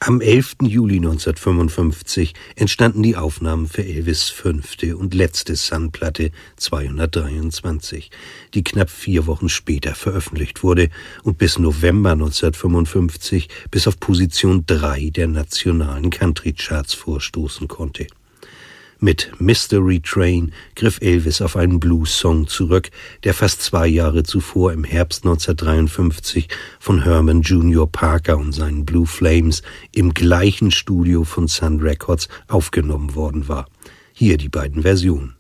Am 11. Juli 1955 entstanden die Aufnahmen für Elvis' 5. und letzte Sun-Platte 223, die knapp 4 Wochen später veröffentlicht wurde und bis November 1955 bis auf Position 3 der nationalen Country-Charts vorstoßen konnte. Mit Mystery Train griff Elvis auf einen Blues-Song zurück, der fast 2 Jahre zuvor im Herbst 1953 von Herman Junior Parker und seinen Blue Flames im gleichen Studio von Sun Records aufgenommen worden war. Hier die beiden Versionen.